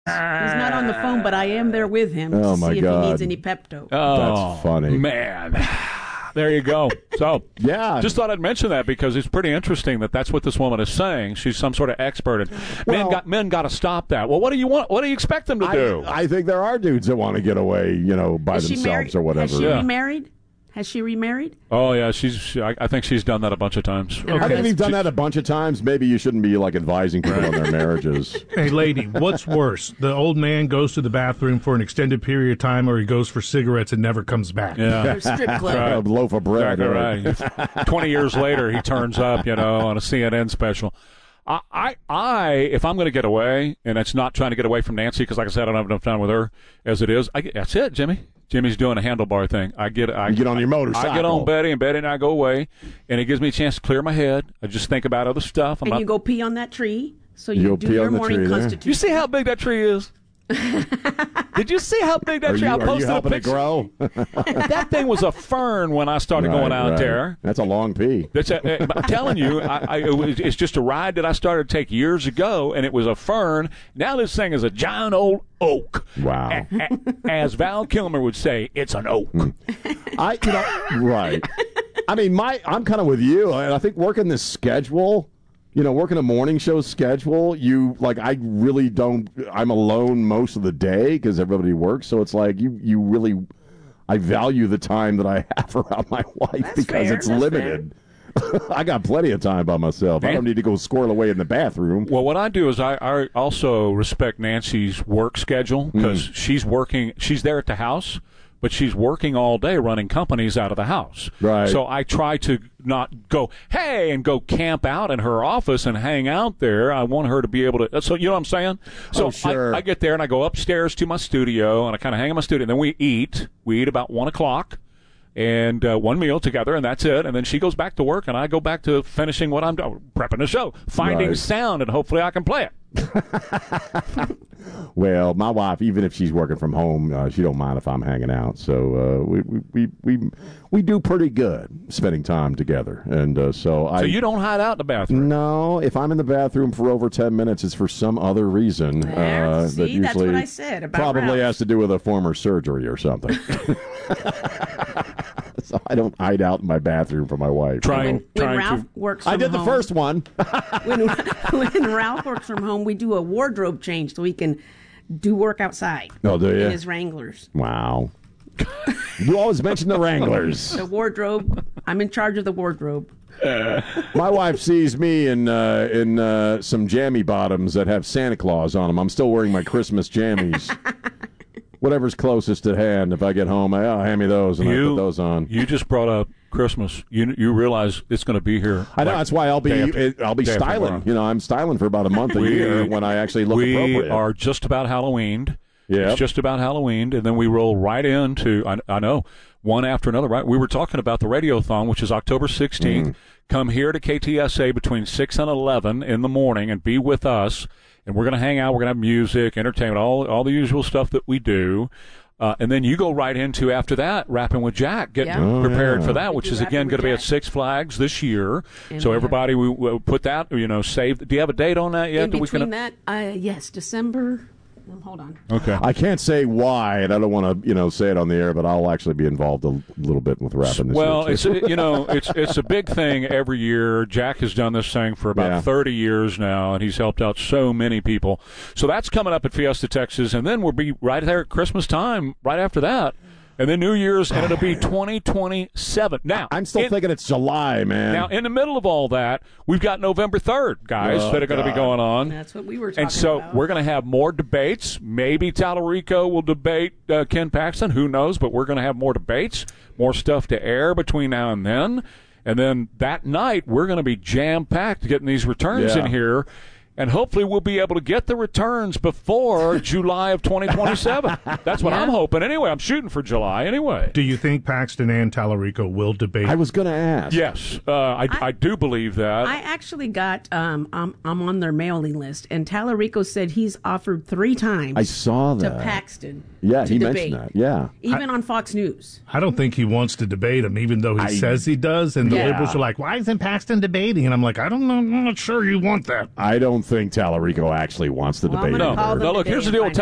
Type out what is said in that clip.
He's not on the phone, but I am there with him to see if he needs any Pepto. Oh, that's funny. Man. There you go. So, yeah, just thought I'd mention that because it's pretty interesting that's what this woman is saying. She's some sort of expert. And men got to stop that. Well, what do you want? What do you expect them to do? I think there are dudes that want to get away, by themselves or whatever. Has she remarried? Has she remarried? Oh, yeah. I think she's done that a bunch of times. Okay. I think if you've done that a bunch of times, maybe you shouldn't be advising people on their marriages. Hey, lady, what's worse? The old man goes to the bathroom for an extended period of time, or he goes for cigarettes and never comes back? Yeah. Strip club. A loaf of bread. Exactly right. 20 years later, he turns up, on a CNN special. If I'm going to get away, and it's not trying to get away from Nancy, because like I said, I don't have enough time with her as it is. That's it, Jimmy. Jimmy's doing a handlebar thing. You get on your motorcycle. I get on Betty, and Betty and I go away, and it gives me a chance to clear my head. I just think about other stuff. You go pee on that tree, so you do your morning constitution. You see how big that tree is? Did you see how big that tree? I posted a picture. It grow? That thing was a fern when I started going out there. That's a long pee. I'm telling you, it's just a ride that I started to take years ago, and it was a fern. Now this thing is a giant old oak. Wow. As Val Kilmer would say, it's an oak. Right. I mean, I'm kind of with you, and I think working this schedule. Working a morning show schedule, I really don't, I'm alone most of the day because everybody works. So it's like you really, I value the time that I have around my wife because it's limited. I got plenty of time by myself. I don't need to go squirrel away in the bathroom. Well, what I do is I also respect Nancy's work schedule because she's there at the house, but she's working all day running companies out of the house. Right. So I try to not go, hey, and go camp out in her office and hang out there. I want her to be able to, so you know what I'm saying? So sure. I get there and I go upstairs to my studio and I kind of hang in my studio and then we eat. We eat about 1 o'clock and one meal together and that's it. And then she goes back to work and I go back to finishing what I'm doing, prepping the show, finding sound, and hopefully I can play it. Well, my wife, even if she's working from home, she don't mind if I'm hanging out. So we do pretty good spending time together. And so you don't hide out in the bathroom? No, if I'm in the bathroom for over 10 minutes, it's for some other reason. That's what I said about probably Ralph. Has to do with a former surgery or something. So I don't hide out in my bathroom for my wife. When Ralph works from home. I did the first one. when Ralph works from home, we do a wardrobe change so he can do work outside. Oh, do you? In his Wranglers. Wow. You always mention the Wranglers. The wardrobe. I'm in charge of the wardrobe. My wife sees me in some jammy bottoms that have Santa Claus on them. I'm still wearing my Christmas jammies. Whatever's closest at hand. If I get home, hand me those, and I put those on. You just brought up Christmas. You realize it's going to be here. I know. That's why I'll be styling. I'm styling for about a month a year when I actually look appropriate. We are just about Halloweened. Yeah, it's just about Halloween, and then we roll right into. I know one after another. Right, we were talking about the Radiothon, which is October 16th. Come here to KTSA between 6 and 11 in the morning and be with us. And we're going to hang out. We're going to have music, entertainment, all the usual stuff that we do. And then you go right into, after that, Rapping with Jack, getting prepared for that, which is, again, going to be at Six Flags this year. And so everybody, we put that, save. Do you have a date on that yet? In between that, yes, December. Hold on. Okay. I can't say why, and I don't want to, say it on the air, but I'll actually be involved a little bit with rapping this year. It's a big thing every year. Jack has done this thing for about 30 years now, and he's helped out so many people. So that's coming up at Fiesta, Texas, and then we'll be right there at Christmas time right after that. And then New Year's, and it'll be 2027. Now, I'm still thinking it's July, man. Now, in the middle of all that, we've got November 3rd, guys, that are going to be going on. That's what we were talking about. And so we're going to have more debates. Maybe Tallarico will debate Ken Paxton. Who knows? But we're going to have more debates, more stuff to air between now and then. And then that night, we're going to be jam-packed getting these returns in here. And hopefully we'll be able to get the returns before July of 2027. That's what I'm hoping. Anyway, I'm shooting for July anyway. Do you think Paxton and Tallarico will debate? I was going to ask. Yes, I do believe that. I actually got, I'm on their mailing list, and Tallarico said he's offered 3 times. I saw that. To Paxton. Yeah, he mentioned that. Yeah. Even on Fox News. I don't think he wants to debate him, even though he says he does. And the liberals are like, why isn't Paxton debating? And I'm like, I don't know. I'm not sure you want that. I don't don't think Tallarico actually wants the Well, I'm debate. gonna No, call them no. Look, today here's the and deal find with